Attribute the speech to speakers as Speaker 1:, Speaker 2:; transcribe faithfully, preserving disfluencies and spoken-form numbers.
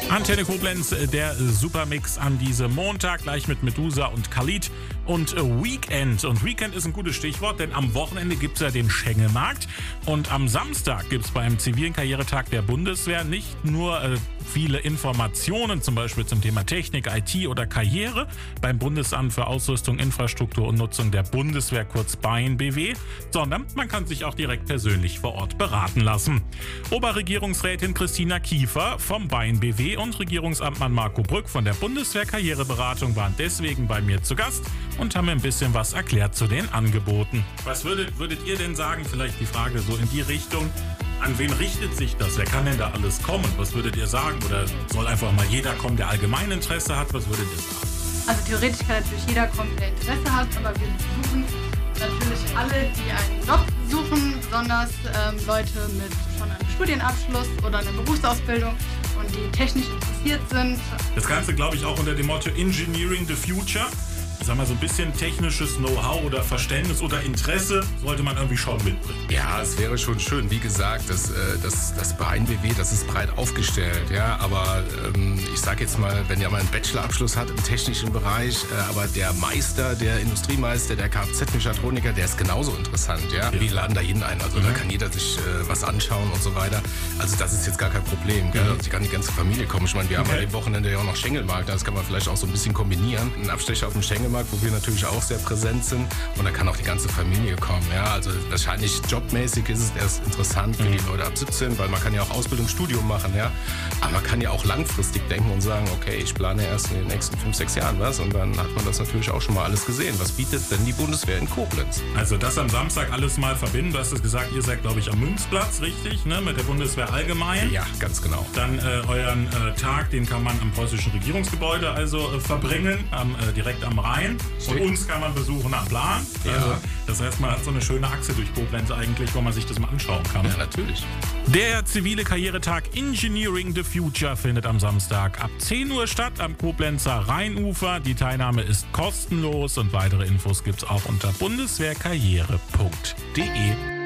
Speaker 1: Antenne Koblenz, der Supermix an diesem Montag, gleich mit Medusa und Khalid und Weekend. Und Weekend ist ein gutes Stichwort, denn am Wochenende gibt es ja den Schengelmarkt und am Samstag gibt es beim zivilen Karrieretag der Bundeswehr nicht nur äh, viele Informationen, zum Beispiel zum Thema Technik, I T oder Karriere beim Bundesamt für Ausrüstung, Infrastruktur und Nutzung der Bundeswehr, kurz B A I N B W, sondern man kann sich auch direkt persönlich vor Ort beraten lassen. Oberregierungsrätin Christina Kiefer vom B A I N B W und Regierungsamtmann Marco Brück von der Bundeswehr Karriereberatung waren deswegen bei mir zu Gast und haben mir ein bisschen was erklärt zu den Angeboten. Was würdet, würdet ihr denn sagen, vielleicht die Frage so in die Richtung, an wen richtet sich das? Wer kann denn da alles kommen? Was würdet ihr sagen? Oder soll einfach mal jeder kommen, der allgemein Interesse hat? Was würdet ihr sagen?
Speaker 2: Also theoretisch kann natürlich jeder kommen, der Interesse hat, aber wir suchen natürlich alle, die einen Job suchen, besonders ähm, Leute mit schon einem Studienabschluss oder einer Berufsausbildung und die technisch interessiert sind.
Speaker 1: Das Ganze, glaube ich, auch unter dem Motto Engineering the Future. Ich sag mal, so ein bisschen technisches Know-how oder Verständnis oder Interesse sollte man irgendwie schon mitbringen.
Speaker 3: Ja, es wäre schon schön. Wie gesagt, das, das, das B A I N B W, das ist breit aufgestellt. Ja, aber ähm, ich sag jetzt mal, wenn ihr mal einen Bachelorabschluss hat im technischen Bereich, äh, aber der Meister, der Industriemeister, der Kfz-Mechatroniker, der ist genauso interessant. Ja? Ja. Wir laden da jeden ein. Also mhm. da kann jeder sich äh, was anschauen und so weiter. Also das ist jetzt gar kein Problem. Gell? Mhm. Also kann die ganze Familie kommen. Ich meine, wir okay. haben an dem Wochenende ja auch noch Schengelmarkt. Das kann man vielleicht auch so ein bisschen kombinieren. Ein Abstecher auf dem Schengelmarkt, wo wir natürlich auch sehr präsent sind. Und da kann auch die ganze Familie kommen. Ja? Also wahrscheinlich jobmäßig ist es erst interessant für die Leute ab siebzehn, weil man kann ja auch Ausbildung, Studium machen. Ja? Aber man kann ja auch langfristig denken und sagen, okay, ich plane erst in den nächsten fünf, sechs Jahren was. Und dann hat man das natürlich auch schon mal alles gesehen. Was bietet denn die Bundeswehr in Koblenz?
Speaker 1: Also das am Samstag alles mal verbinden. Du hast es gesagt, ihr seid, glaube ich, am Münzplatz, richtig? Ne? Mit der Bundeswehr allgemein.
Speaker 3: Ja, ganz genau.
Speaker 1: Dann äh, euren äh, Tag, den kann man am preußischen Regierungsgebäude also äh, verbringen, am, äh, direkt am Rhein. Und uns kann man besuchen am Plan.
Speaker 3: Ja.
Speaker 1: Also, das heißt, man hat so eine schöne Achse durch Koblenz eigentlich, wo man sich das mal anschauen kann.
Speaker 3: Ja, natürlich.
Speaker 1: Der zivile Karrieretag Engineering the Future findet am Samstag ab zehn Uhr statt am Koblenzer Rheinufer. Die Teilnahme ist kostenlos und weitere Infos gibt's auch unter bundeswehrkarriere punkt de.